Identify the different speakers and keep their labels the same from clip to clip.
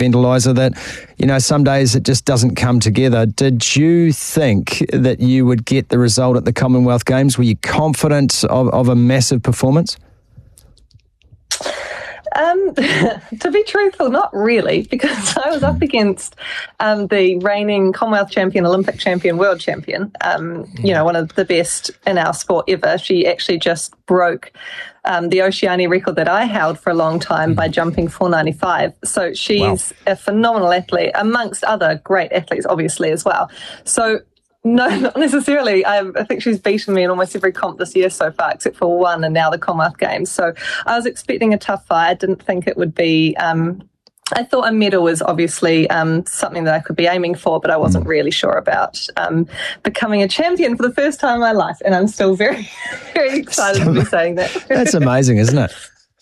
Speaker 1: event, Eliza, that, some days it just doesn't come together. Did you think that you would get the result at the Commonwealth Games? Were you confident of a massive performance?
Speaker 2: To be truthful, not really, because I was up against the reigning Commonwealth champion, Olympic champion, world champion, one of the best in our sport ever. She actually just broke the Oceania record that I held for a long time by jumping 495. So she's a phenomenal athlete, amongst other great athletes, obviously, as well. So no, not necessarily. I think she's beaten me in almost every comp this year so far, except for one, and now the Commonwealth Games. So I was expecting a tough fight. I didn't think it would be. I thought a medal was obviously something that I could be aiming for, but I wasn't really sure about becoming a champion for the first time in my life. And I'm still very, very excited to be saying that.
Speaker 1: That's amazing, isn't it?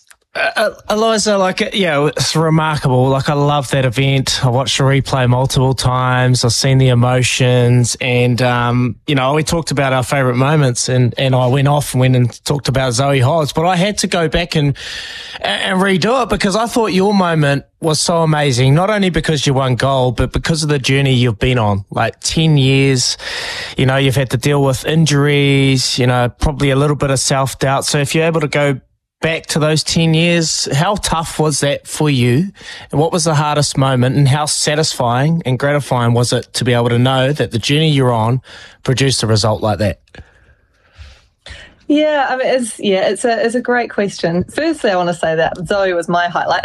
Speaker 3: Eliza, it's remarkable. I love that event. I watched the replay multiple times. I've seen the emotions, and we talked about our favourite moments, and I went and talked about Zoe Hodge, but I had to go back and redo it because I thought your moment was so amazing, not only because you won gold, but because of the journey you've been on, 10 years. You've had to deal with injuries, probably a little bit of self-doubt. So if you're able to go back to those 10 years, how tough was that for you? And what was the hardest moment, and how satisfying and gratifying was it to be able to know that the journey you're on produced a result like that?
Speaker 2: Yeah, I mean, it's a great question. Firstly, I want to say that Zoe was my highlight.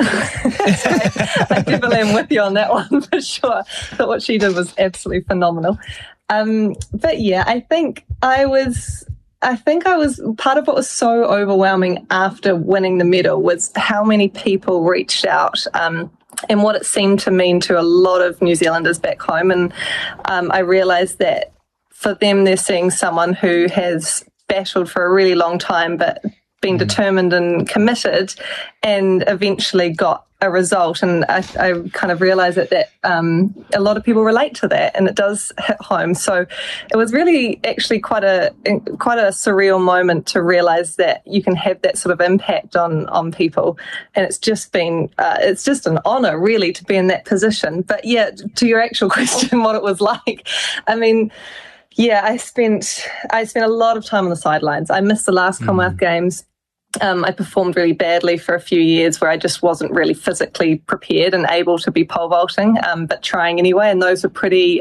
Speaker 2: I definitely am with you on that one for sure. But what she did was absolutely phenomenal. But yeah, I think I was part of what was so overwhelming after winning the medal was how many people reached out and what it seemed to mean to a lot of New Zealanders back home. And I realised that for them, they're seeing someone who has battled for a really long time but been determined and committed and eventually got a result. And I kind of realised that a lot of people relate to that, and it does hit home. So it was really actually quite a surreal moment to realise that you can have that sort of impact on people. And it's just been it's just an honour really to be in that position. But yeah, to your actual question, what it was like, I mean, yeah, I spent a lot of time on the sidelines. I missed the last Commonwealth Games. I performed really badly for a few years where I just wasn't really physically prepared and able to be pole vaulting, but trying anyway. And those were pretty,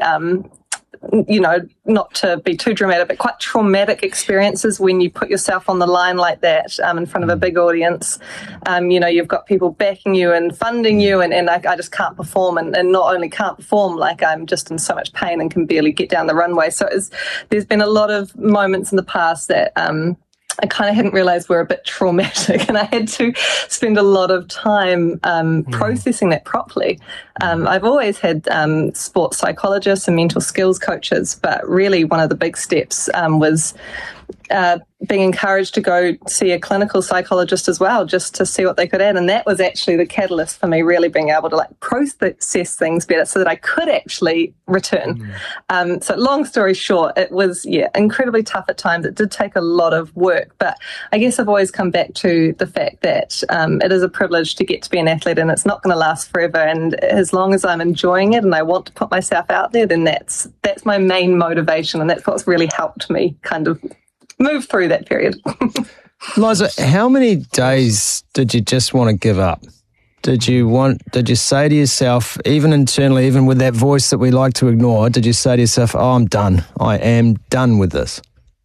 Speaker 2: not to be too dramatic, but quite traumatic experiences when you put yourself on the line like that in front of a big audience. You've got people backing you and funding you, and I just can't perform. And not only can't perform, I'm just in so much pain and can barely get down the runway. So there's been a lot of moments in the past that I kind of hadn't realised were a bit traumatic, and I had to spend a lot of time processing that properly. I've always had sports psychologists and mental skills coaches, but really one of the big steps was being encouraged to go see a clinical psychologist as well, just to see what they could add. And that was actually the catalyst for me really being able to process things better so that I could actually return. So long story short, it was, incredibly tough at times. It did take a lot of work, but I guess I've always come back to the fact that it is a privilege to get to be an athlete, and it's not going to last forever. And as long as I'm enjoying it and I want to put myself out there, then that's my main motivation. And that's what's really helped me kind of move through that period.
Speaker 1: Liza, how many days did you just want to give up? Did you say to yourself, even internally, even with that voice that we like to ignore, did you say to yourself, I'm done. I am done with this?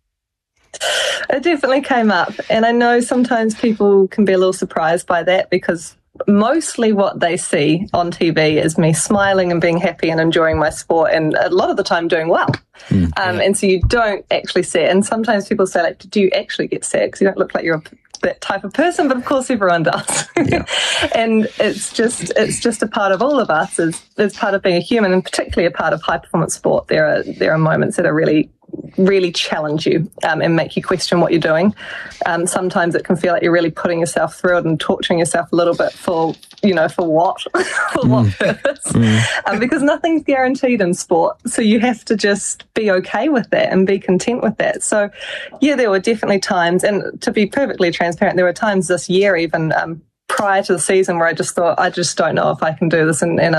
Speaker 2: It definitely came up. And I know sometimes people can be a little surprised by that, because mostly what they see on TV is me smiling and being happy and enjoying my sport, and a lot of the time doing well. And so you don't actually see it. And sometimes people say, do you actually get sad? Because you don't look like you're that type of person, but of course everyone does. And it's just a part of all of us as part of being a human, and particularly a part of high performance sport. There are moments that are really challenge you and make you question what you're doing. Sometimes it can feel like you're really putting yourself through it and torturing yourself a little bit for what? For what purpose? Because nothing's guaranteed in sport. So you have to just be okay with that and be content with that. So yeah, there were definitely times, and to be perfectly transparent, there were times this year even prior to the season where I just thought, I just don't know if I can do this, and